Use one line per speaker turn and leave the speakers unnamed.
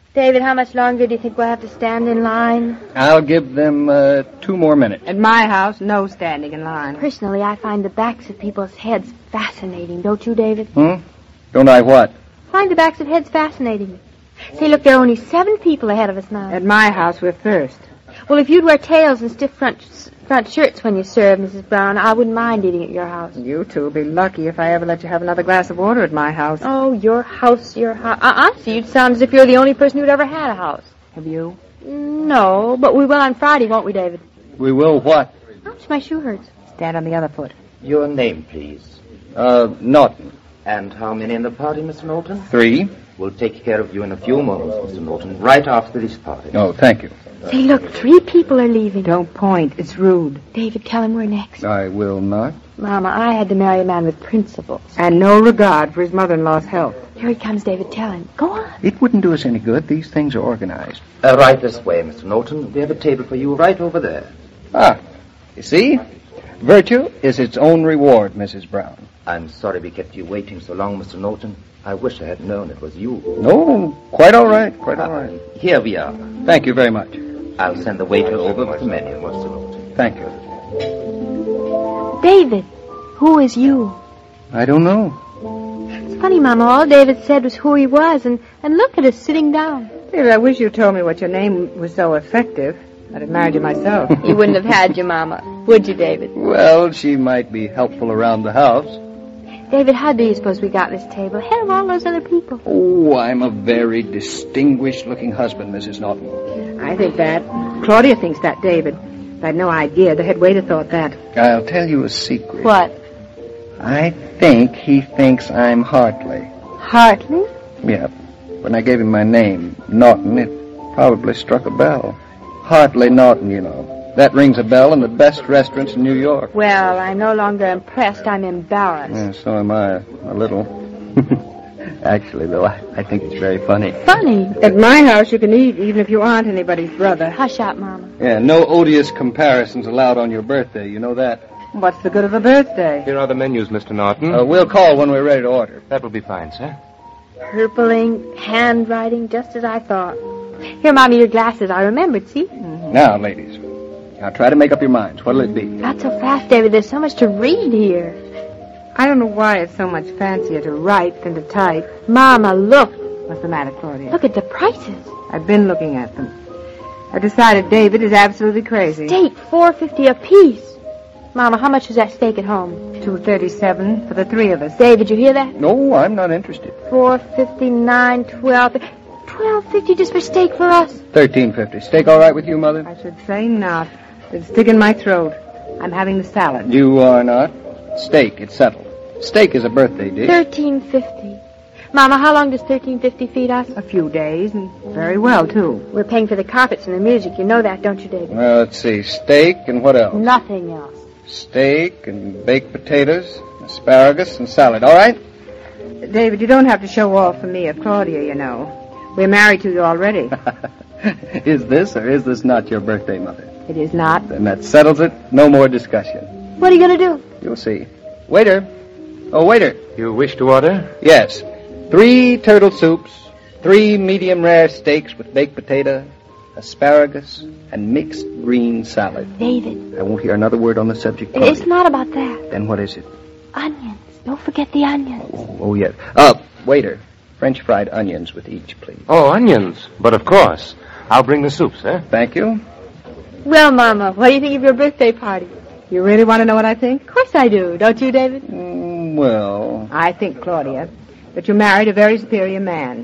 David, how much longer do you think we'll have to stand in line?
I'll give them 2 more minutes.
At my house, no standing in line.
Personally, I find the backs of people's heads fascinating, don't you, David?
Don't I what?
Find the backs of heads fascinating. Say, look, there are only 7 people ahead of us now.
At my house, we're first.
Well, if you'd wear tails and stiff front shirts when you serve, Mrs. Brown, I wouldn't mind eating at your house.
You two will be lucky if I ever let you have another glass of water at my house.
Oh, your house, your house. Honestly, you'd sound as if you're the only person who'd ever had a house.
Have you?
No, but we will on Friday, won't we, David?
We will what?
Ouch, my shoe hurts.
Stand on the other foot.
Your name, please.
Norton.
And how many in the party, Mr. Norton?
3.
We'll take care of you in a few moments, Mr. Norton, right after this party.
Oh, thank you.
Say, look, 3 people are leaving.
Don't point. It's rude.
David, tell him we're next.
I will not.
Mama, I had to marry a man with principles.
And no regard for his mother-in-law's health.
Here he comes, David. Tell him. Go on.
It wouldn't do us any good. These things are organized.
Right this way, Mr. Norton. We have a table for you right over there.
You see? Virtue is its own reward, Mrs. Brown.
I'm sorry we kept you waiting so long, Mr. Norton. I wish I had known it was you.
No, quite all right, quite all right.
Here we are.
Thank you very much.
I'll send the waiter over with the menu, Mr. Norton.
Thank you.
David, who is you?
I don't know.
It's funny, Mama. All David said was who he was, and look at us sitting down.
David, I wish you told me what your name was so effective. I'd have married you myself.
He wouldn't have had you, Mama. Would you, David?
Well, she might be helpful around the house.
David, how do you suppose we got this table? Ahead of all those other people.
Oh, I'm a very distinguished-looking husband, Mrs. Norton.
I think that. Claudia thinks that, David. I had no idea. The head waiter thought that.
I'll tell you a secret.
What?
I think he thinks I'm Hartley.
Hartley?
Yeah. When I gave him my name, Norton, it probably struck a bell. Hartley Norton, you know. That rings a bell in the best restaurants in New York.
Well, I'm no longer impressed. I'm embarrassed.
Yeah, so am I, a little. Actually, though, I think it's very funny.
Funny?
At my house, you can eat even if you aren't anybody's brother.
Hush up, Mama.
Yeah, no odious comparisons allowed on your birthday. You know that?
What's the good of a birthday?
Here are the menus, Mr. Norton.
We'll call when we're ready to order.
That will be fine, sir.
Purple ink, handwriting, just as I thought. Here, Mommy, your glasses. I remembered, see?
Mm-hmm.
Now, ladies, now try to make up your minds. What'll it be?
Not so fast, David. There's so much to read here.
I don't know why it's so much fancier to write than to type.
Mama, look.
What's the matter, Claudia?
Look at the prices.
I've been looking at them. I decided David is absolutely crazy.
Steak, $4.50 apiece. Mama, how much was that steak at home?
$2.37 for the 3 of us.
David, you hear that?
No, I'm not interested.
$4.59, $12.50 just for steak for us?
$13.50. Steak all right with you, Mother?
I should say not. It'd stick in my throat. I'm having the salad.
You are not. Steak, it's settled. Steak is a birthday dish.
$13.50. Mama, how long does $13.50 feed us?
A few days, and very well, too.
We're paying for the carpets and the music. You know that, don't you, David?
Well, let's see. Steak and what else?
Nothing else.
Steak and baked potatoes, asparagus and salad. All right?
David, you don't have to show off for me or Claudia, you know. We're married to you already.
Is this or is this not your birthday, Mother?
It is not.
Then that settles it. No more discussion.
What are you going to do?
You'll see. Waiter. Oh, waiter.
You wish to order?
Yes. 3 turtle soups, 3 medium rare steaks with baked potato, asparagus, and mixed green salad.
David.
I won't hear another word on the subject.
It's not about that.
Then what is it?
Onions. Don't forget the onions.
Oh, yes. Waiter. French fried onions with each, please.
Oh, onions. But of course. I'll bring the soup, sir.
Thank you.
Well, Mama, what do you think of your birthday party?
You really want to know what I think?
Of course I do. Don't you, David?
Well...
I think, Claudia, that you married a very superior man.